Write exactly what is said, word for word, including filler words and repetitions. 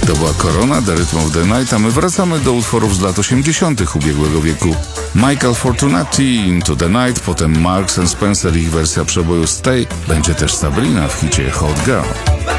To była Corona, The Rhythm of the Night, a my wracamy do utworów z lat osiemdziesiątych ubiegłego wieku. Michael Fortunati, Into the Night, potem Marks and Spencer, ich wersja przeboju Stay, będzie też Sabrina w hicie Hot Girl.